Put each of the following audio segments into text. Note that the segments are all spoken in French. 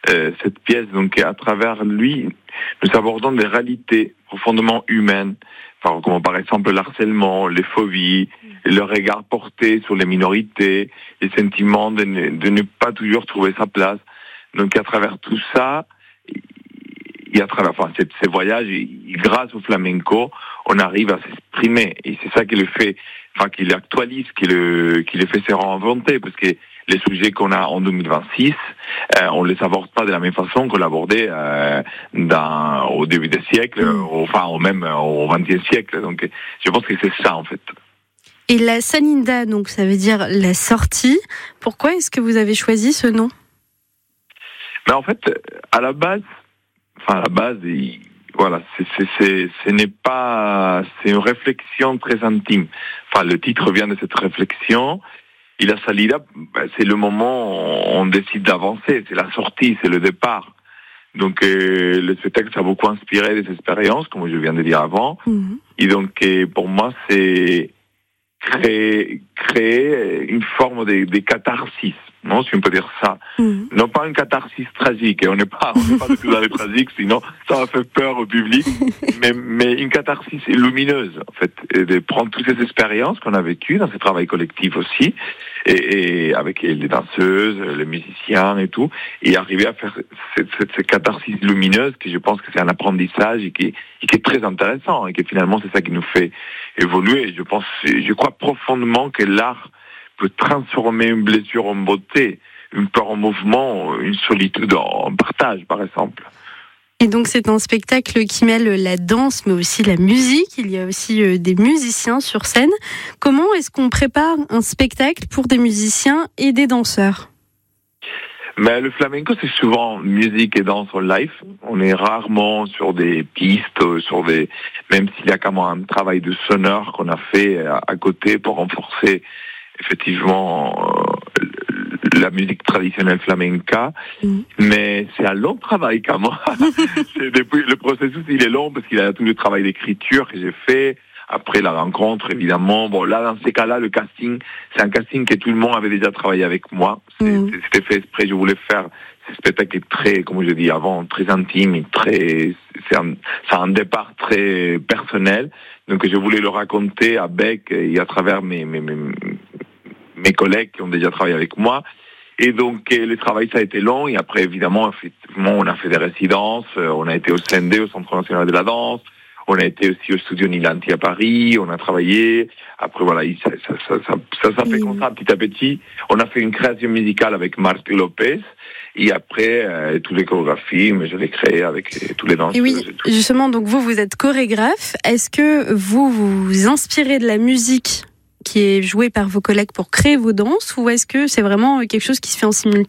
cette pièce. Donc à travers lui, nous abordons des réalités profondément humaines, comme par exemple l'harcèlement, les phobies, le regard porté sur les minorités, les sentiments de ne pas toujours trouver sa place. Donc à travers tout ça, et à travers ces voyages, grâce au flamenco, on arrive à s'exprimer. Et c'est ça qui le fait, qui l'actualise, qui le fait se réinventer, parce que les sujets qu'on a en 2026, on les aborde pas de la même façon qu'on l'abordait au début du siècle, même au XXe siècle. Donc, je pense que c'est ça en fait. Et la Salinda, donc ça veut dire la sortie. Pourquoi est-ce que vous avez choisi ce nom ? Mais en fait, à la base, ce n'est pas, c'est une réflexion très intime. Le titre vient de cette réflexion. Et la salida, c'est le moment où on décide d'avancer, c'est la sortie, c'est le départ. Donc le spectacle ça a beaucoup inspiré des expériences, comme je viens de dire avant. Et donc pour moi c'est créer une forme de catharsis, non, si on peut dire ça. Non pas une catharsis tragique, on n'est pas du tout dans les tragiques, sinon ça va faire peur au public, mais une catharsis lumineuse, en fait, et de prendre toutes ces expériences qu'on a vécues dans ce travail collectif aussi, et avec les danseuses, les musiciens et tout, et arriver à faire cette catharsis lumineuse, que je pense que c'est un apprentissage et qui est très intéressant, et que finalement c'est ça qui nous fait évoluer. Je crois profondément que l'art peut transformer une blessure en beauté, une peur en mouvement, une solitude en partage, par exemple. Et donc c'est un spectacle qui mêle la danse, mais aussi la musique. Il y a aussi des musiciens sur scène. Comment est-ce qu'on prépare un spectacle pour des musiciens et des danseurs ? Mais le flamenco, c'est souvent musique et danse en live. On est rarement sur des pistes, même s'il y a quand même un travail de sonore qu'on a fait à côté pour renforcer effectivement la musique traditionnelle flamenca, mais c'est un long travail quand même. Depuis le processus, il est long parce qu'il y a tout le travail d'écriture que j'ai fait. Après la rencontre, évidemment. Bon, là, dans ces cas-là, le casting, c'est un casting que tout le monde avait déjà travaillé avec moi. C'était fait exprès. Je voulais faire ce spectacle très, comme je dis avant, très intime et c'est un départ très personnel. Donc, je voulais le raconter avec et à travers mes collègues qui ont déjà travaillé avec moi. Et donc, le travail, ça a été long. Et après, évidemment, on a fait des résidences. On a été au CND, au Centre National de la Danse. On a été aussi au studio Nilanti à Paris, on a travaillé. Après, voilà, ça fait comme ça, petit à petit. On a fait une création musicale avec Marc Lopez. Et après, toutes les chorégraphies, mais je l'ai créé avec tous les danseurs. Et oui, justement, donc vous êtes chorégraphe. Est-ce que vous vous inspirez de la musique qui est jouée par vos collègues pour créer vos danses, ou est-ce que c'est vraiment quelque chose qui se fait en simultané ?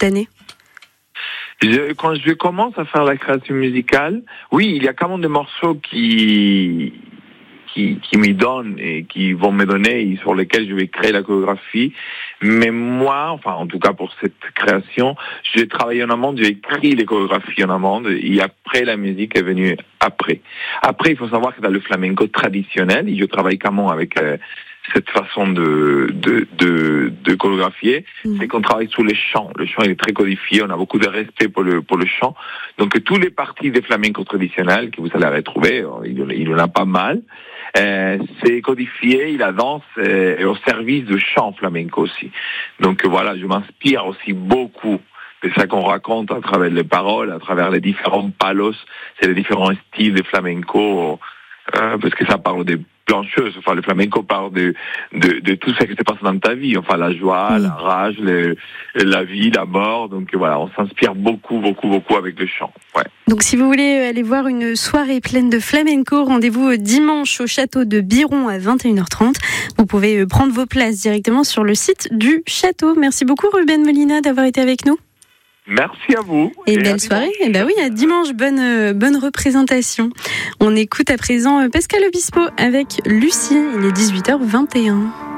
Quand je commence à faire la création musicale, oui, il y a quand même des morceaux qui me donnent et qui vont me donner et sur lesquels je vais créer la chorégraphie. Mais moi, en tout cas pour cette création, j'ai travaillé en amont, j'ai écrit les chorégraphies en amont et après la musique est venue après. Après, il faut savoir que dans le flamenco traditionnel, et je travaille quand même avec cette façon de chorégraphier, c'est qu'on travaille sur les chants. Le chant est très codifié, on a beaucoup de respect pour le chant. Donc tous les parties des flamenco traditionnels que vous allez retrouver, il y en a pas mal, c'est codifié, et la danse est au service du chant flamenco aussi. Donc voilà, je m'inspire aussi beaucoup de ça qu'on raconte à travers les paroles, à travers les différents palos, c'est les différents styles de flamenco, parce que ça parle des plancheuses. Le flamenco parle de tout ce qui se passe dans ta vie. La joie, la rage, la vie, la mort. Donc voilà, on s'inspire beaucoup avec le chant. Ouais. Donc si vous voulez aller voir une soirée pleine de flamenco, rendez-vous dimanche au château de Biron à 21h30. Vous pouvez prendre vos places directement sur le site du château. Merci beaucoup Ruben Molina d'avoir été avec nous. Merci à vous. Et belle soirée. Et oui, à dimanche, bonne représentation. On écoute à présent Pascal Obispo avec Lucie. Il est 18h21.